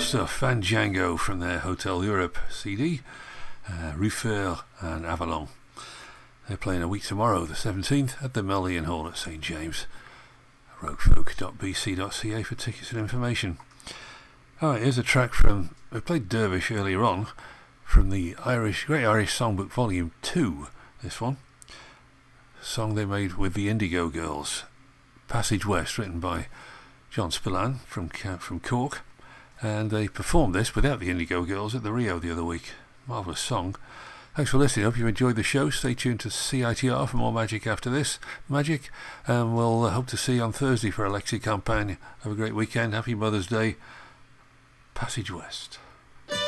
stuff. Van Django from their Hotel Europe CD, Ruffeur and Avalon. They're playing a week tomorrow, the 17th, at the Mellion Hall at St James. roguefolk.bc.ca for tickets and information. Alright, here's a track from, we played Dervish earlier on, from the Great Irish Songbook Volume 2, this one. Song they made with the Indigo Girls. Passage West, written by John Spillane from Cork, and they performed this without the Indigo Girls at the Rio the other week. Marvellous song. Thanks for listening. Hope you enjoyed the show. Stay tuned to CITR for more magic after this. Magic, and we'll hope to see you on Thursday for Alexi Campagne. Have a great weekend. Happy Mother's Day. Passage West.